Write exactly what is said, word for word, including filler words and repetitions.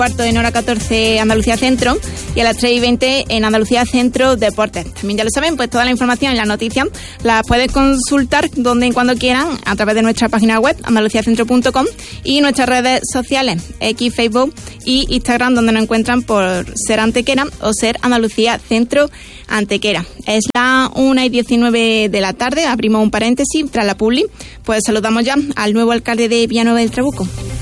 cuarto en hora catorce Andalucía Centro y a las tres y veinte en Andalucía Centro Deportes. También ya lo saben, pues toda la información y las noticias las pueden consultar donde y cuando quieran a través de nuestra página web andalucía centro punto com y nuestras redes sociales X, Facebook y Instagram, donde nos encuentran por Ser Antequera o Ser Andalucía Centro Antequera. Es la una y diecinueve de la tarde, abrimos un paréntesis tras la publi, pues saludamos ya al nuevo alcalde de Villanueva del Trabuco.